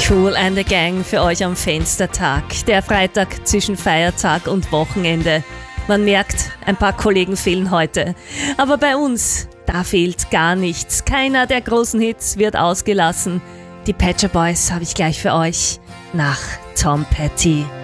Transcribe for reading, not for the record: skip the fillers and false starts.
Kool and the Gang für euch am Fenstertag. Der Freitag zwischen Feiertag und Wochenende. Man merkt, ein paar Kollegen fehlen heute. Aber bei uns, da fehlt gar nichts. Keiner der großen Hits wird ausgelassen. Die Pet Shop Boys habe ich gleich für euch nach Tom Petty.